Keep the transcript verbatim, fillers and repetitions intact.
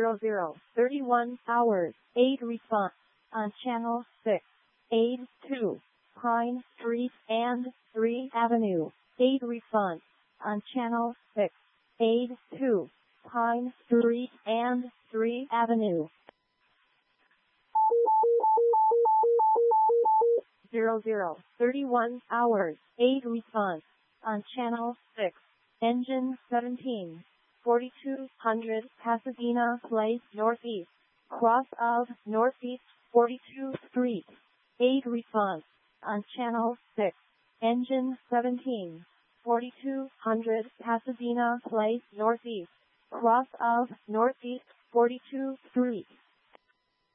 zero zero thirty-one hours, aid response on channel six. Aid two, Pine Street and three Avenue. Aid response on channel six. Aid two, Pine Street and three Avenue. zero zero thirty-one hours, aid response on channel six. Engine seventeen, forty-two hundred Pasadena Place Northeast, cross of Northeast forty-two Street. Aid response on channel six. Engine seventeen, forty-two hundred Pasadena Place Northeast, cross of Northeast forty-two Street.